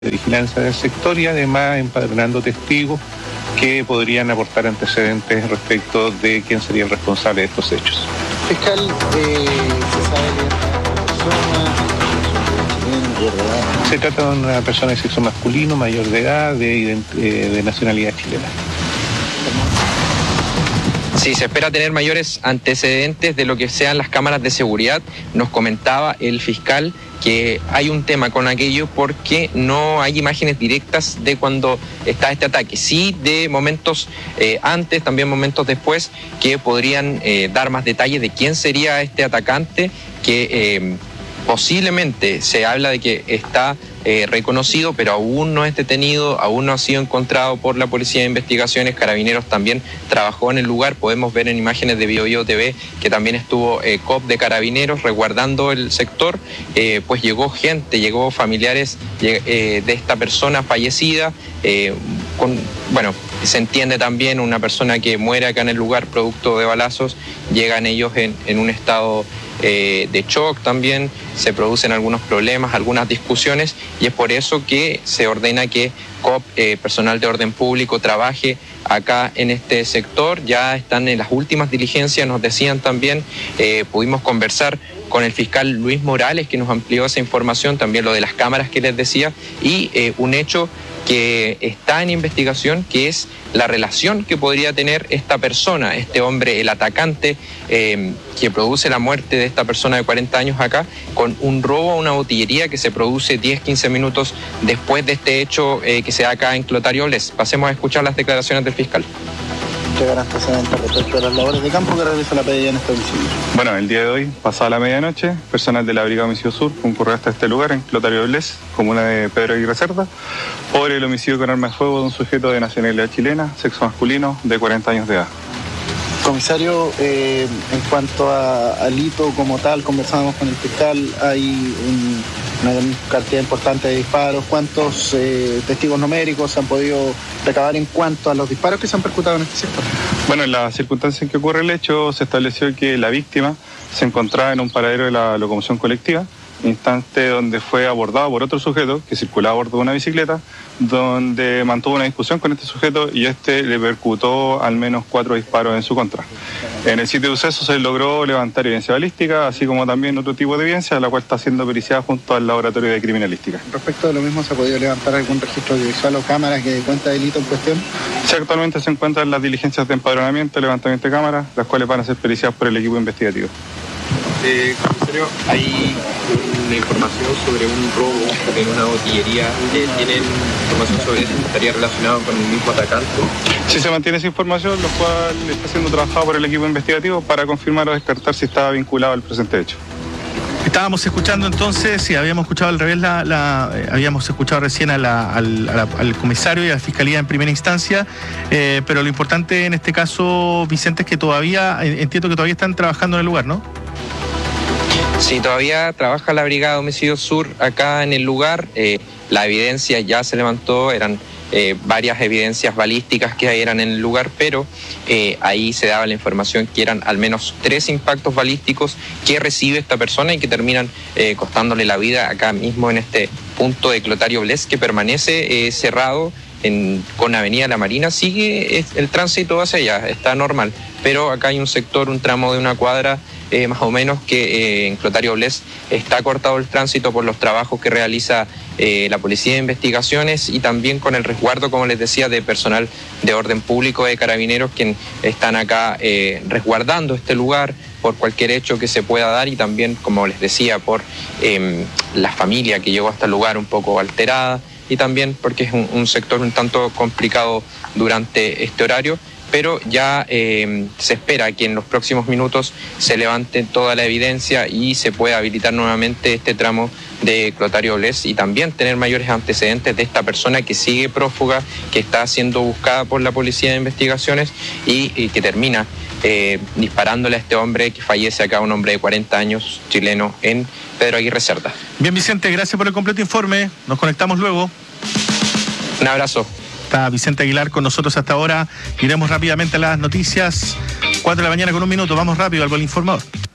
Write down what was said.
de vigilancia del sector y además empadronando testigos que podrían aportar antecedentes respecto de quién sería el responsable de estos hechos. Fiscal, ¿se sabe la Se trata de una persona de sexo masculino, mayor de edad, de nacionalidad chilena. Sí, se espera tener mayores antecedentes de lo que sean las cámaras de seguridad. Nos comentaba el fiscal que hay un tema con aquello porque no hay imágenes directas de cuando está este ataque. Sí, de momentos antes, también momentos después, que podrían dar más detalles de quién sería este atacante, que posiblemente se habla de que está reconocido, pero aún no es detenido, aún no ha sido encontrado por la Policía de Investigaciones. Carabineros también trabajó en el lugar. Podemos ver en imágenes de BioBio TV que también estuvo COP de Carabineros resguardando el sector. Pues llegó gente, llegó familiares de esta persona fallecida. Bueno, se entiende también una persona que muere acá en el lugar producto de balazos. Llegan ellos en un estado de shock también, se producen algunos problemas, algunas discusiones, y es por eso que se ordena que COP, personal de orden público, trabaje acá en este sector. Ya están en las últimas diligencias, nos decían también, pudimos conversar con el fiscal Luis Morales, que nos amplió esa información, también lo de las cámaras que les decía, y un hecho que está en investigación, que es la relación que podría tener esta persona, este hombre, el atacante, que produce la muerte de esta persona de 40 años acá, con un robo a una botillería que se produce 10-15 minutos después de este hecho que se da acá en Clotario Bles. Pasemos a escuchar las declaraciones del fiscal. Entregar antecedentes respecto a las labores de campo que realiza la PDI en este domicilio. Bueno, el día de hoy, pasada la medianoche, personal de la Brigada Homicidio Sur concurrió hasta este lugar, en Clotario Bles, comuna de Pedro Aguirre Cerda, por el homicidio con arma de fuego de un sujeto de nacionalidad chilena, sexo masculino, de 40 años de edad. Comisario, en cuanto al hito como tal, conversábamos con el fiscal, hay una cantidad importante de disparos. ¿Cuántos testigos numéricos se han podido recabar en cuanto a los disparos que se han percutado en este sector? Bueno, en las circunstancias en que ocurre el hecho, se estableció que la víctima se encontraba en un paradero de la locomoción colectiva, instante donde fue abordado por otro sujeto que circulaba a bordo de una bicicleta, donde mantuvo una discusión con este sujeto y este le percutó al menos 4 disparos en su contra. En el sitio de suceso se logró levantar evidencia balística, así como también otro tipo de evidencia, la cual está siendo periciada junto al laboratorio de criminalística. Respecto de lo mismo, ¿se ha podido levantar algún registro audiovisual o cámaras que dé cuenta del delito en cuestión? Sí, actualmente se encuentran las diligencias de empadronamiento y levantamiento de cámaras, las cuales van a ser periciadas por el equipo investigativo. Comisario, hay una información sobre un robo en una botillería. ¿Tienen información sobre eso? ¿Estaría relacionado con el mismo atacante? Sí, se mantiene esa información, lo cual está siendo trabajado por el equipo investigativo para confirmar o descartar si estaba vinculado al presente hecho. Estábamos escuchando entonces, sí, habíamos escuchado al revés, habíamos escuchado recién al comisario y a la fiscalía en primera instancia, pero lo importante en este caso, Vicente, es que todavía, entiendo que todavía están trabajando en el lugar, ¿no? Sí, todavía trabaja la Brigada Homicidio Sur acá en el lugar. La evidencia ya se levantó, eran varias evidencias balísticas que eran en el lugar, pero ahí se daba la información que eran al menos 3 impactos balísticos que recibe esta persona y que terminan costándole la vida acá mismo en este punto de Clotario Bles, que permanece cerrado con Avenida La Marina. Sigue el tránsito hacia allá, está normal, pero acá hay un sector, un tramo de una cuadra más o menos, que en Clotario Bles está cortado el tránsito por los trabajos que realiza la Policía de Investigaciones y también con el resguardo, como les decía, de personal de orden público de Carabineros, quienes están acá resguardando este lugar por cualquier hecho que se pueda dar, y también, como les decía, por la familia que llegó hasta el lugar un poco alterada, y también porque es un sector un tanto complicado durante este horario. Pero ya se espera que en los próximos minutos se levante toda la evidencia y se pueda habilitar nuevamente este tramo de Clotario Bles, y también tener mayores antecedentes de esta persona que sigue prófuga, que está siendo buscada por la Policía de Investigaciones y que termina disparándole a este hombre que fallece acá, un hombre de 40 años, chileno, en Pedro Aguirre Cerda. Bien, Vicente, gracias por el completo informe. Nos conectamos luego. Un abrazo. Está Vicente Aguilar con nosotros hasta ahora. Iremos rápidamente a las noticias. 4 de la mañana con 1 minuto. Vamos rápido al Gol Informador.